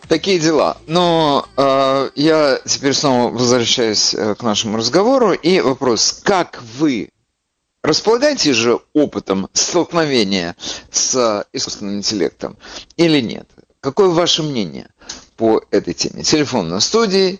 Такие дела. Но я теперь снова возвращаюсь к нашему разговору. И вопрос, как вы располагаете же опытом столкновения с искусственным интеллектом или нет? Какое ваше мнение по этой теме? Телефон на студии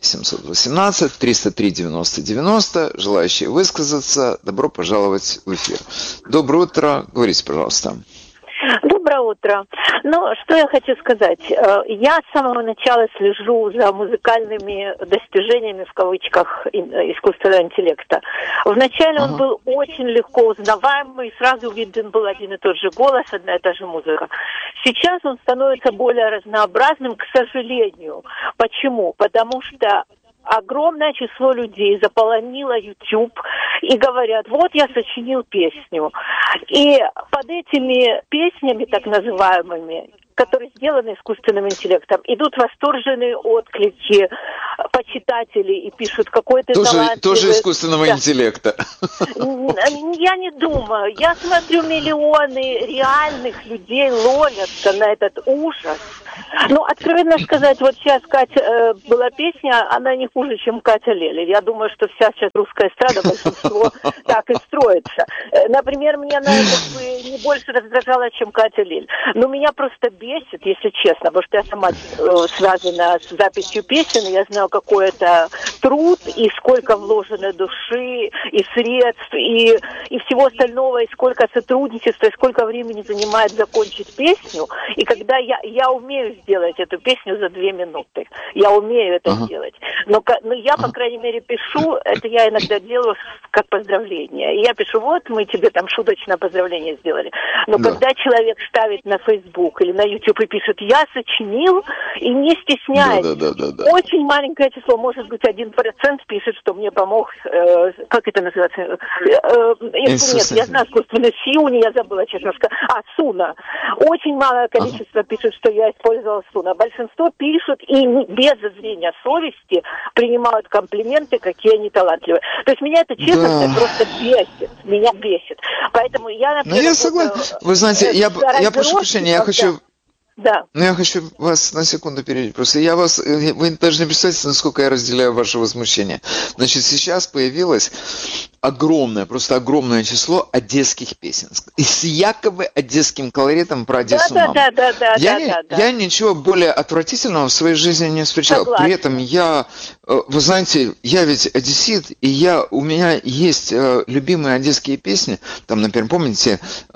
718-303-90-90. Желающие высказаться, добро пожаловать в эфир. Доброе утро. Говорите, пожалуйста. Доброе утро. Ну, что я хочу сказать. Я с самого начала слежу за музыкальными достижениями, в кавычках, искусственного интеллекта. Вначале он был очень легко узнаваемый, сразу виден был один и тот же голос, одна и та же музыка. Сейчас он становится более разнообразным, к сожалению. Почему? Потому что огромное число людей заполонило YouTube и говорят, вот я сочинил песню. И под этими песнями, так называемыми, которые сделаны искусственным интеллектом, идут восторженные отклики почитателей и пишут, какой ты талантливый. Тоже искусственного интеллекта. Я не думаю. Я смотрю, миллионы реальных людей ловятся на этот ужас. Ну, откровенно сказать, вот сейчас Катя, была песня, она не хуже, чем Катя Лель. Я думаю, что вся сейчас русская эстрада, большинство так и строится. Например, меня она не больше раздражала, чем Катя Лель. Но меня просто бесит, если честно, потому что я сама связана с записью песен, я знаю, какой это труд, и сколько вложено души, и средств, и всего остального, и сколько сотрудничества, и сколько времени занимает закончить песню. И когда я умею сделать эту песню за 2 минуты. Я умею это сделать. Но я, по крайней мере, пишу, это я иногда делаю как поздравление. И я пишу, вот мы тебе там шуточное поздравление сделали. Но когда человек ставит на Facebook или на YouTube и пишет, я сочинил, и не стесняясь, очень маленькое число, может быть, 1% пишет, что мне помог, как это называется? Нет, я знаю искусственный Сиуни, я забыла, честно сказать. Суна. Очень малое количество пишет, что я использовала Суна. Большинство пишут и без зазрения совести принимают комплименты, какие они талантливые. То есть меня это, честно сказать, просто бесит. Меня бесит. Поэтому я, например... я согласен. Вы знаете, я прошу прощения, я хочу... Да. Но я хочу вас на секунду перебить. Просто вы даже не представляете, насколько я разделяю ваше возмущение. Значит, сейчас появилось просто огромное число одесских песен. И с якобы одесским колоритом про Одессу. Я ничего более отвратительного в своей жизни не встречал. Согласна. При этом вы знаете, я ведь одессит, и у меня есть любимые одесские песни. Там, например, помните,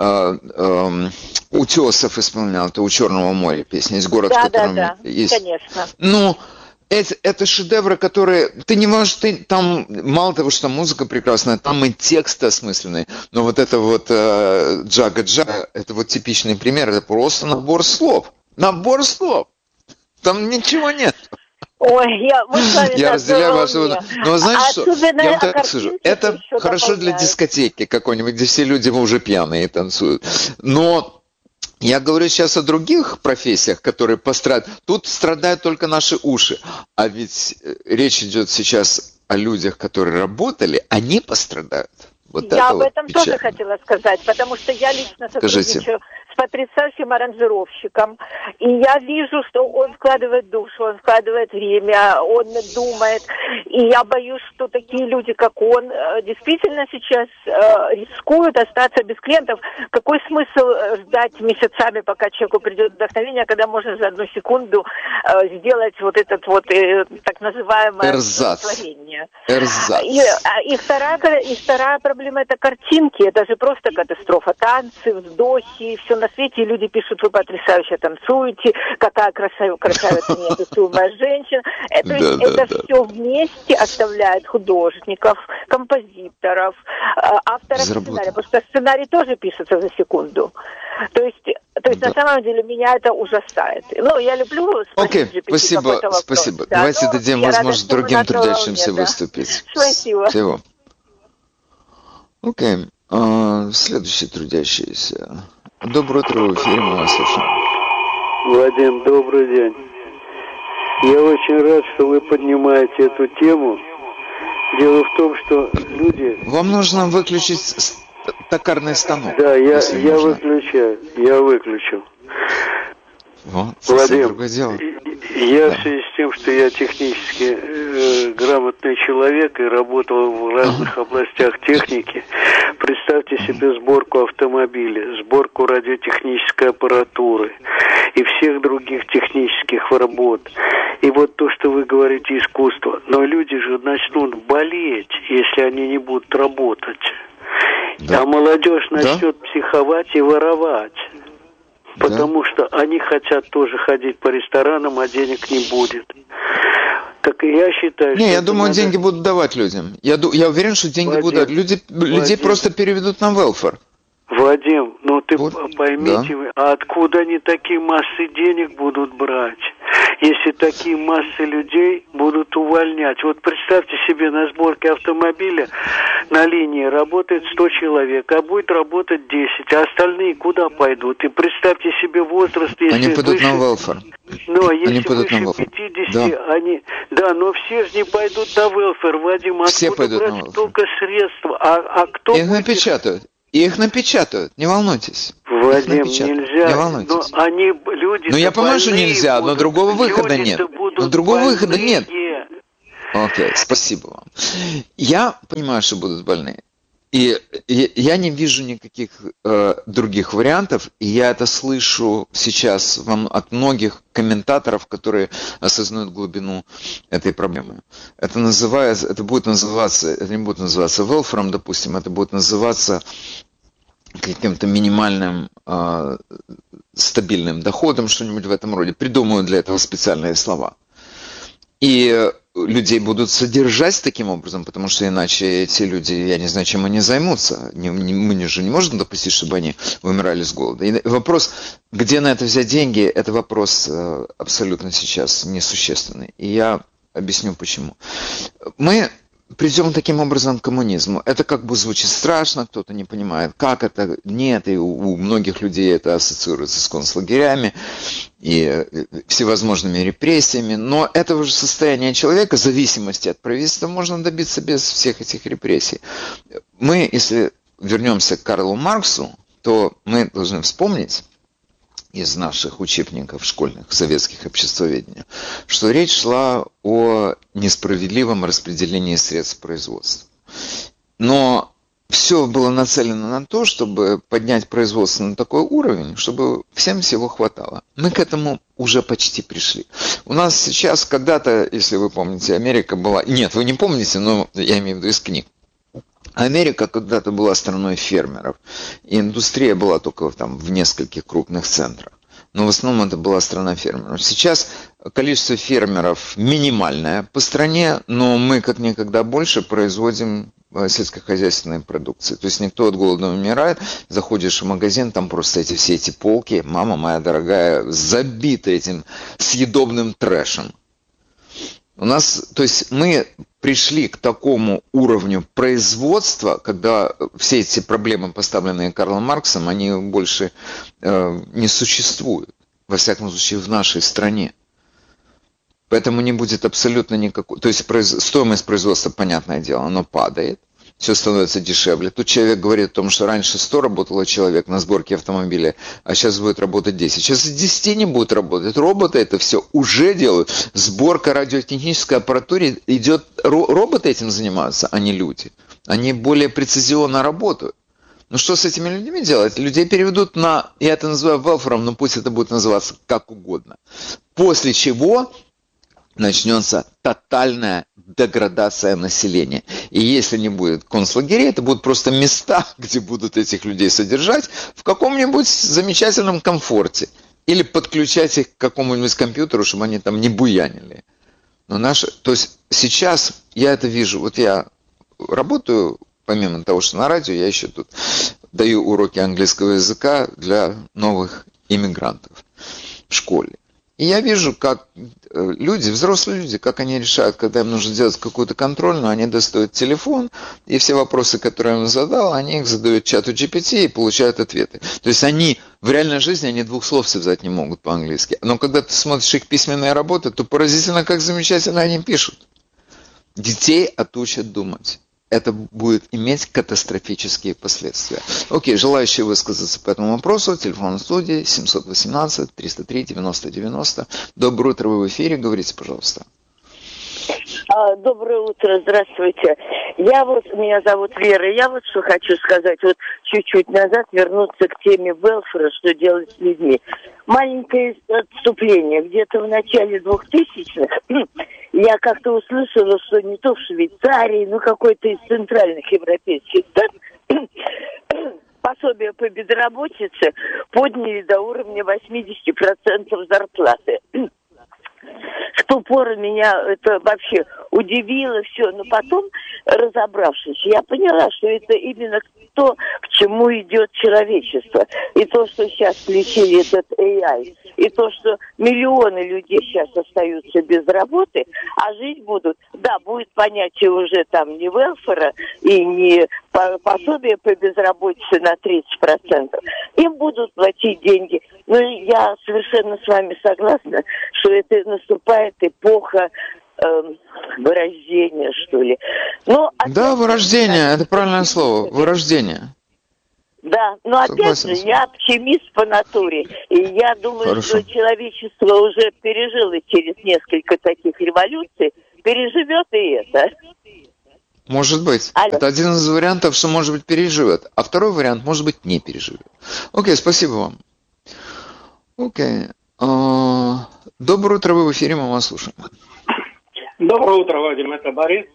Утесов исполнял, это «У Черного моря» песня, из города, в котором есть. Конечно. Ну, это шедевры, которые... Там мало того, что музыка прекрасная, там и текст осмысленный. Но вот это вот джага-джага, это вот типичный пример, это просто набор слов. Набор слов. Там ничего нет. Ой, я разделяю вашу... Но знаете что? Я вам так скажу. Это хорошо для дискотеки какой-нибудь, где все люди уже пьяные танцуют. Но... Я говорю сейчас о других профессиях, которые пострадают. Тут страдают только наши уши. А ведь речь идет сейчас о людях, которые работали, они пострадают. Я об этом тоже хотела сказать, потому что я лично сотрудничаю с потрясающим аранжировщиком, и я вижу, что он вкладывает душу, он вкладывает время, он думает, и я боюсь, что такие люди, как он, действительно сейчас рискуют остаться без клиентов. Какой смысл ждать месяцами, пока человеку придет вдохновение, когда можно за 1 секунду сделать вот этот вот так называемое творение. И вторая проблема — это картинки, это же просто катастрофа. Танцы, вздохи, все на свете, и люди пишут, вы потрясающе танцуете, какая красавица неописуемая женщина. Это все вместе оставляет художников, композиторов, авторов сценария, потому что сценарий тоже пишется за секунду. То есть на самом деле меня это ужасает. Ну, я люблю спросить GPT, спасибо. Давайте дадим возможность другим трудящимся выступить. Спасибо. Всего. Следующий трудящийся. Доброе утро, в эфире, мы вас слушаем. Владимир, добрый день. Я очень рад, что вы поднимаете эту тему. Дело в том, что люди... Вам нужно выключить токарный станок. Да, я выключаю. Я выключу. Владимир, другое дело. Я в связи с тем, что я технически грамотный человек и работал в разных областях техники, представьте себе сборку автомобиля, сборку радиотехнической аппаратуры и всех других технических работ. И вот то, что вы говорите, искусство. Но люди же начнут болеть, если они не будут работать. Да. А молодежь начнет психовать и воровать. Потому что они хотят тоже ходить по ресторанам, а денег не будет. Так и я считаю, что... я думаю, деньги будут давать людям. Я уверен, что деньги будут... Людей просто переведут на welfare. Вадим, ну ты поймите, а откуда они такие массы денег будут брать, если такие массы людей будут увольнять? Вот представьте себе, на сборке автомобиля на линии работает 100 человек, а будет работать 10, а остальные куда пойдут? И представьте себе возраст, если они пойдут на welfare. Но если выше 50, они... Да, но все же не пойдут на welfare, Вадим, все откуда брать столько средств? А кто их напечатают. Их напечатают, не волнуйтесь. Вадим, нельзя. Не волнуйтесь. Но они, люди... Ну, я понимаю, что нельзя, но другого выхода нет. Но другого выхода нет. Окей, спасибо вам. Я понимаю, что будут больные. И я не вижу никаких других вариантов, и я это слышу сейчас от многих комментаторов, которые осознают глубину этой проблемы. Это не будет называться welfare, допустим, это будет называться каким-то минимальным стабильным доходом, что-нибудь в этом роде. Придумаю для этого специальные слова. И людей будут содержать таким образом, потому что иначе эти люди, я не знаю, чем они займутся. Мы же не можем допустить, чтобы они вымирали с голода. И вопрос, где на это взять деньги, это вопрос абсолютно сейчас несущественный. И я объясню почему. Мы придем таким образом к коммунизму. Это как бы звучит страшно, кто-то не понимает, как это. Нет, и у многих людей это ассоциируется с концлагерями и всевозможными репрессиями. Но этого же состояния человека, зависимости от правительства, можно добиться без всех этих репрессий. Мы, если вернемся к Карлу Марксу, то мы должны вспомнить из наших учебников школьных советских обществоведения, что речь шла о несправедливом распределении средств производства. Но все было нацелено на то, чтобы поднять производство на такой уровень, чтобы всем всего хватало. Мы к этому уже почти пришли. У нас сейчас когда-то, если вы помните, Америка была... Нет, вы не помните, но я имею в виду из книг. Америка когда-то была страной фермеров, и индустрия была только там в нескольких крупных центрах. Но в основном это была страна фермеров. Сейчас количество фермеров минимальное по стране, но мы как никогда больше производим сельскохозяйственной продукции. То есть никто от голода не умирает. Заходишь в магазин, там просто все эти полки, мама моя дорогая, забиты этим съедобным трэшем. У нас, то есть мы пришли к такому уровню производства, когда все эти проблемы, поставленные Карлом Марксом, они больше не существуют, во всяком случае в нашей стране. Поэтому не будет абсолютно никакой... То есть стоимость производства, понятное дело, оно падает, все становится дешевле. Тут человек говорит о том, что раньше 100 работало человек на сборке автомобиля, а сейчас будет работать 10. Сейчас 10 не будет работать. Роботы это все уже делают. Сборка радиотехнической аппаратуры идет... Роботы этим занимаются, а не люди. Они более прецизионно работают. Ну что с этими людьми делать? Людей переведут на... Я это называю welfare, но пусть это будет называться как угодно. После чего... начнется тотальная деградация населения. И если не будет концлагерей, это будут просто места, где будут этих людей содержать в каком-нибудь замечательном комфорте. Или подключать их к какому-нибудь компьютеру, чтобы они там не буянили. То есть сейчас я это вижу. Вот я работаю, помимо того, что на радио, я еще тут даю уроки английского языка для новых иммигрантов в школе. И я вижу, как люди, взрослые люди, как они решают, когда им нужно сделать какую-то контрольную, они достают телефон, и все вопросы, которые я им задал, они их задают чату GPT и получают ответы. То есть они в реальной жизни, они 2 слов связать не могут по-английски. Но когда ты смотришь их письменные работы, то поразительно, как замечательно они пишут. Детей отучат думать. это будет иметь катастрофические последствия. Окей, желающие высказаться по этому вопросу, телефон в студии 718-303-90-90. Доброе утро, вы в эфире, говорите, пожалуйста. Доброе утро, здравствуйте. Меня зовут Вера, я вот что хочу сказать, вот чуть-чуть назад вернуться к теме велфера, что делать с людьми. Маленькое отступление, где-то в начале 2000-х я как-то услышала, что не то в Швейцарии, но какой-то из центральных европейских стран пособие по безработице подняли до уровня 80% зарплаты. В ту пору меня это вообще удивило все, но потом, разобравшись, я поняла, что это именно то, к чему идет человечество. И то, что сейчас включили этот AI, и то, что миллионы людей сейчас остаются без работы, а жить будут, да, будет понятие уже там не велфера и не пособие по безработице на 30%. Им будут платить деньги. Но я совершенно с вами согласна, что это наступает эпоха вырождения, что ли. Но, да, вырождение, это правильное слово, вырождение. Да, но опять же, я оптимист по натуре, и я думаю, что человечество уже пережило через несколько таких революций, переживет и это. Может быть. Это один из вариантов, что, может быть, переживет, а второй вариант, может быть, не переживет. Окей, спасибо вам. Окей. Доброе утро, вы в эфире, мы вас слушаем. Доброе утро, Вадим, это Борис,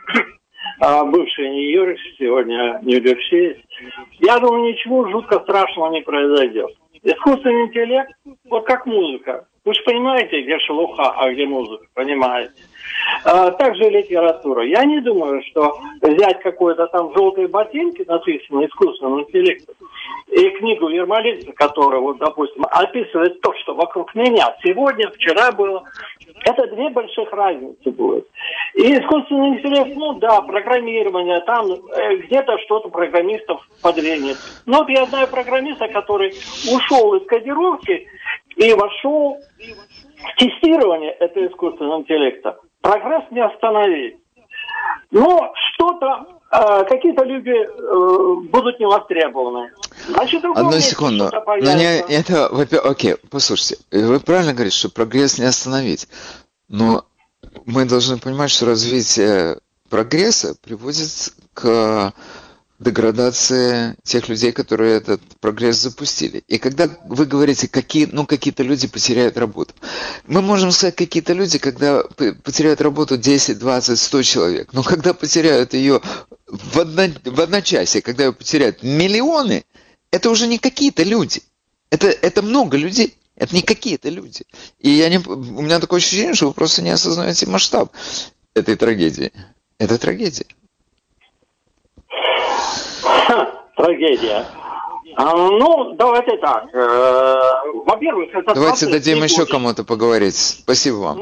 бывший Нью-Йорк, сегодня Нью-Джерси. Я думаю, ничего жутко страшного не произойдет. Искусственный интеллект, вот как музыка. Вы же понимаете, где шелуха, а где музыка, понимаете? Также литература. Я не думаю, что взять какой-то там желтые ботинки, написанные искусственным интеллектом, и книгу Ермолинца, которая, вот, допустим, описывает то, что вокруг меня сегодня, вчера было, это две больших разницы будет. И искусственный интеллект, ну да, программирование, там где-то что-то программистов подвинет. Но вот я знаю программиста, который ушел из кодировки и вошел в тестирование этого искусственного интеллекта. Прогресс не остановить. Но что-то, какие-то люди будут не востребованы. Значит, одну секунду. Окей, послушайте, вы правильно говорите, что прогресс не остановить. Но мы должны понимать, что развитие прогресса приводит к деградации тех людей, которые этот прогресс запустили. И когда вы говорите, какие-то люди потеряют работу, мы можем сказать, какие-то люди, когда потеряют работу 10, 20, 100 человек, но когда потеряют ее в одночасье, когда ее потеряют миллионы, это уже не какие-то люди. Это много людей. Это не какие-то люди. И у меня такое ощущение, что вы просто не осознаете масштаб этой трагедии. Это трагедия. Трагедия. Ну, давайте так. Во-первых, это... Давайте дадим еще кому-то поговорить. Спасибо вам.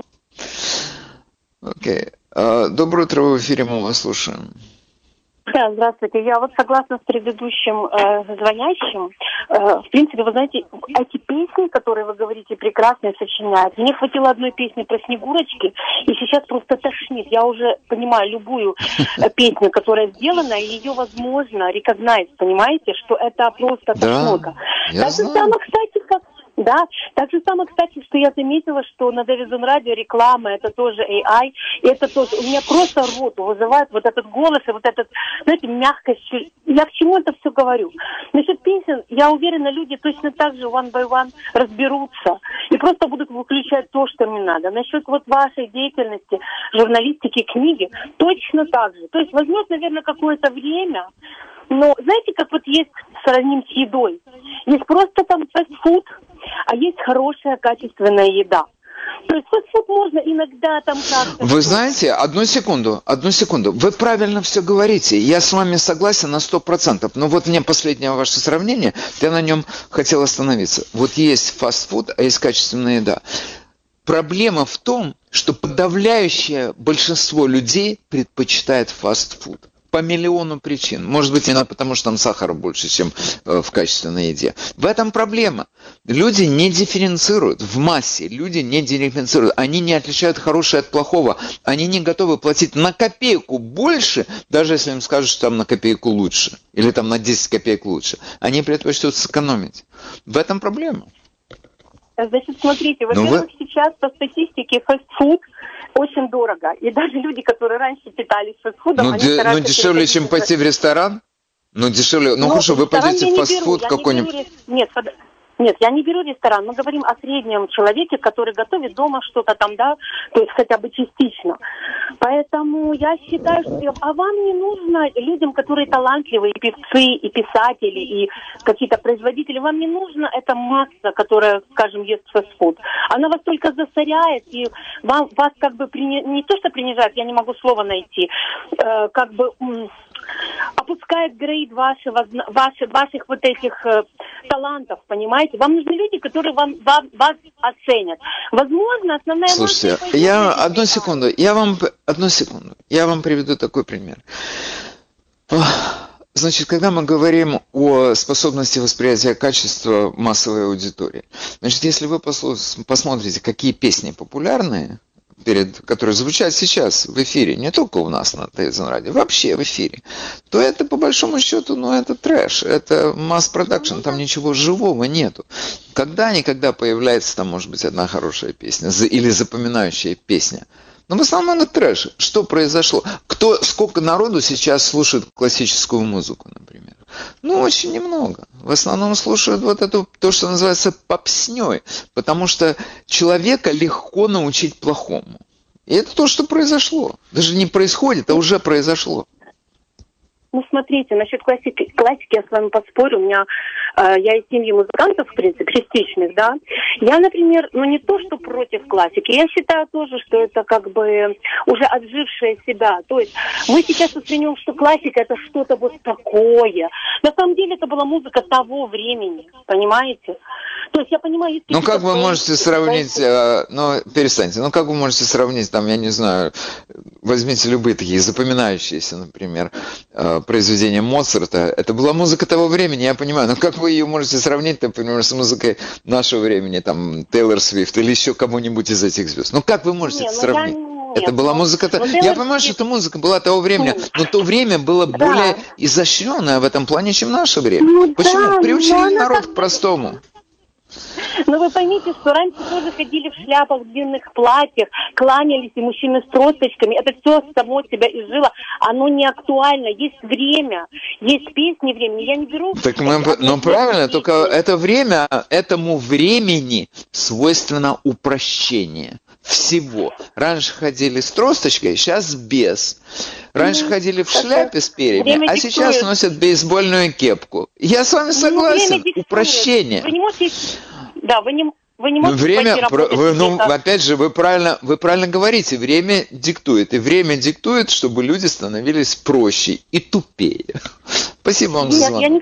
Окей. Доброе утро, вы в эфире, мы вас слушаем. Да, здравствуйте. Я вот согласна с предыдущим звонящим. В принципе, вы знаете, эти песни, которые вы говорите, прекрасно сочиняют. Мне хватило одной песни про Снегурочки, и сейчас просто тошнит. Я уже понимаю любую песню, которая сделана, и ее возможно рекогнайз, понимаете, что это просто тошнота. Так же самое, кстати, как... Да, так же самое, кстати, что я заметила, что на Дэвидсон радио реклама, это тоже AI, и это тоже, у меня просто рвоту вызывает вот этот голос и вот этот, знаете, мягкость. Я к чему это все говорю? Насчет песен, я уверена, люди точно так же one by one разберутся и просто будут выключать то, что им надо. Насчет вот вашей деятельности, журналистики, книги, точно так же. То есть возьмет, наверное, какое-то время, но знаете, как вот есть, сравним с едой, есть просто там фастфуд, а есть хорошая качественная еда. То есть фастфуд можно иногда там как-то... Вы знаете, одну секунду. Вы правильно все говорите. Я с вами согласен на 100%. Но вот мне последнее ваше сравнение, я на нем хотел остановиться. Вот есть фастфуд, а есть качественная еда. Проблема в том, что подавляющее большинство людей предпочитает фастфуд. По миллиону причин. Может быть, именно потому, что там сахара больше, чем в качественной еде. В этом проблема. Люди не дифференцируют в массе, люди не дифференцируют, они не отличают хорошее от плохого, они не готовы платить на копейку больше, даже если им скажут, что там на копейку лучше, или там на 10 копеек лучше. Они предпочтут сэкономить. В этом проблема. Значит, смотрите, во-первых, сейчас по статистике фастфуд очень дорого. И даже люди, которые раньше питались фастфудом, они стараются... Ну, дешевле, чем пойти в ресторан? Ну, дешевле. Ну, хорошо, вы пойдете в фастфуд какой-нибудь... Нет, я не беру ресторан. Мы говорим о среднем человеке, который готовит дома что-то там, да, то есть хотя бы частично. Поэтому я считаю, что... А вам не нужно, людям, которые талантливые, и певцы, и писатели, и какие-то производители, вам не нужна эта масса, которая, скажем, ест фастфуд. Она вас только засоряет, и вас как бы не то, что принижает, я не могу слова найти, как бы... опускает грейд ваших вот этих талантов, понимаете? Вам нужны люди, которые вас оценят. Возможно, основная... Слушайте, одну секунду. Я вам приведу такой пример. Значит, когда мы говорим о способности восприятия качества массовой аудитории, значит, если вы посмотрите, какие песни популярные, которые звучат сейчас в эфире, не только у нас на ТСН радио, вообще в эфире, то это по большому счету, это трэш, это масс-продакшн, там ничего живого нету. Когда-никогда появляется там, может быть, одна хорошая песня или запоминающая песня. Но в основном это трэш. Что произошло? Сколько народу сейчас слушает классическую музыку, например? Очень немного. В основном слушают вот эту, то, что называется попснёй, потому что человека легко научить плохому. И это то, что произошло. Даже не происходит, а уже произошло. Смотрите, насчет классики я с вами поспорю. Я из семьи музыкантов, в принципе, частичных, да. Я, например, не то, что против классики. Я считаю тоже, что это как бы уже отжившая себя. То есть мы сейчас воспринимаем, что классика это что-то вот такое. На самом деле это была музыка того времени, понимаете? То есть я понимаю, если... как вы можете сравнить... перестаньте. Как вы можете сравнить, я не знаю, возьмите любые такие запоминающиеся, например, произведения Моцарта. Это была музыка того времени, я понимаю. Но как вы ее можете сравнить, например, с музыкой нашего времени, Тейлор Свифт или еще кому-нибудь из этих звезд? Как вы можете это сравнить? Это была музыка... Я понимаю, что эта музыка была того времени, но то время было более изощренное в этом плане, чем наше время. Почему? Приучили народ к простому. Но вы поймите, что раньше тоже ходили в шляпах, в длинных платьях, кланялись, и мужчины с тросточками. Это все само себя изжило. Оно не актуально. Есть время, есть песни времени. Я не беру... Правильно, только это время, этому времени свойственно упрощение всего. Раньше ходили с тросточкой, сейчас без. Раньше ходили в шляпе с перьями, а сейчас носят бейсбольную кепку. Я с вами согласен. Упрощение. Вы не можете... Да, вы не можете опять же, вы правильно говорите, время диктует. И время диктует, чтобы люди становились проще и тупее. Спасибо вам за звонок.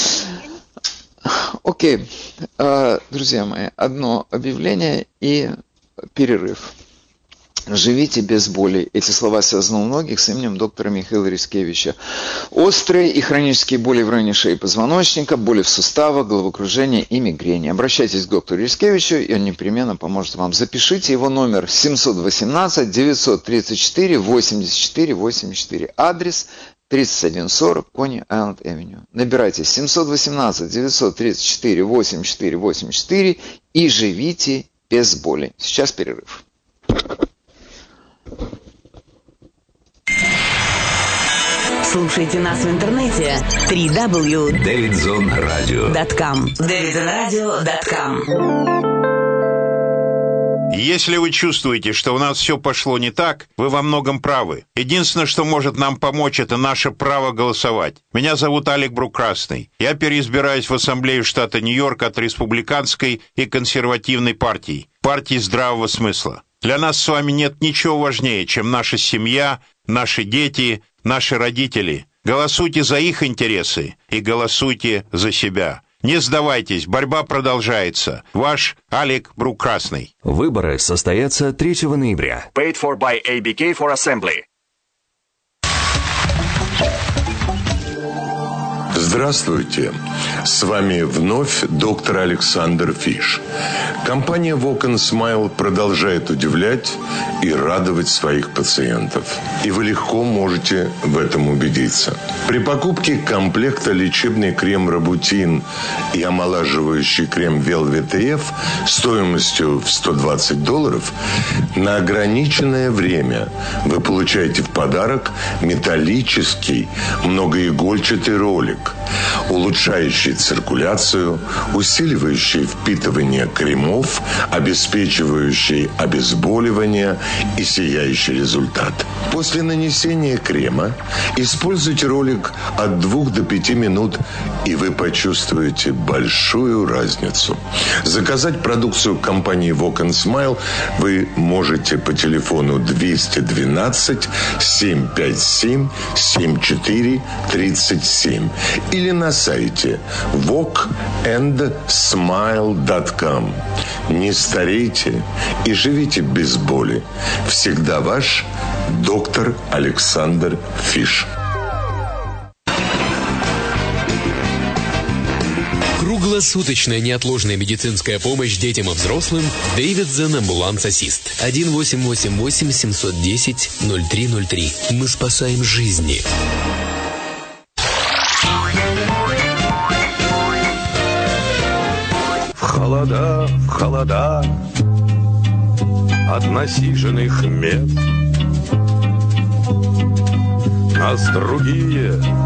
Окей. Друзья мои, одно объявление и перерыв. Живите без боли. Эти слова связаны у многих с именем доктора Михаила Рискевича. Острые и хронические боли в районе шеи и позвоночника, боли в суставах, головокружение и мигрени. Обращайтесь к доктору Рискевичу, и он непременно поможет вам. Запишите его номер 718-934-84-84. Адрес 3140 Кони-Айленд-Авеню. Набирайте 718-934-84-84 и живите без боли. Сейчас перерыв. Слушайте нас в интернете www.davidzonradio.com davidzonradio.com. Если вы чувствуете, что у нас все пошло не так, вы во многом правы. Единственное, что может нам помочь, это наше право голосовать. Меня зовут Алек Брукрасный. Я переизбираюсь в Ассамблею штата Нью-Йорк от республиканской и консервативной партий здравого смысла. Для нас с вами нет ничего важнее, чем наша семья, наши дети, наши родители. Голосуйте за их интересы и голосуйте за себя. Не сдавайтесь, борьба продолжается. Ваш Алек Брукрасный. Выборы состоятся 3 ноября. Paid for by ABK for Assembly. Здравствуйте. С вами вновь доктор Александр Фиш. Компания Walk and Smile продолжает удивлять и радовать своих пациентов. И вы легко можете в этом убедиться. При покупке комплекта лечебный крем Робутин и омолаживающий крем Velvet EF стоимостью в $120 на ограниченное время вы получаете в подарок металлический многоигольчатый ролик, улучшающий циркуляцию, усиливающий впитывание кремов, обеспечивающий обезболивание и сияющий результат. После нанесения крема используйте ролик от 2 до 5 минут, и вы почувствуете большую разницу. Заказать продукцию компании Walk and Smile вы можете по телефону 212 757 7437 или на сайте walkandsmile.com. Не старейте и живите без боли. Всегда ваш доктор Александр Фиш. Круглосуточная неотложная медицинская помощь детям и взрослым. Davidson Ambulance Assist. 1-888-710-0303. Мы спасаем жизни. В холода от насиженных мест нас другие